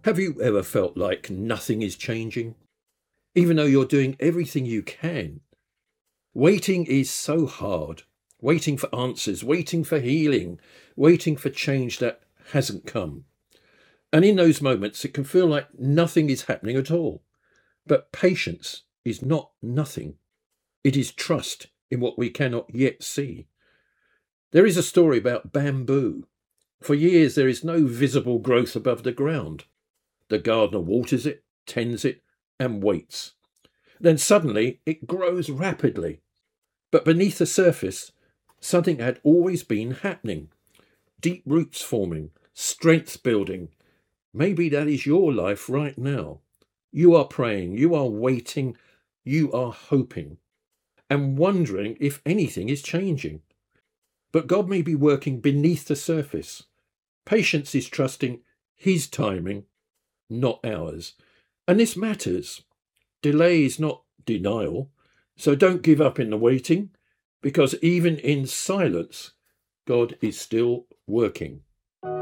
Have you ever felt like nothing is changing? Even though you're doing everything you can. Waiting is so hard. Waiting for answers, waiting for healing, waiting for change that hasn't come. And in those moments, it can feel like nothing is happening at all. But patience is not nothing. It is trust in what we cannot yet see. There is a story about bamboo. For years, there is no visible growth above the ground. The gardener waters it, tends it, and waits. Then suddenly it grows rapidly. But beneath the surface, something had always been happening. Deep roots forming, strength building. Maybe that is your life right now. You are praying, you are waiting, you are hoping, and wondering if anything is changing. But God may be working beneath the surface. Patience is trusting His timing, not ours. And this matters. Delay is not denial. So don't give up in the waiting, because even in silence, God is still working.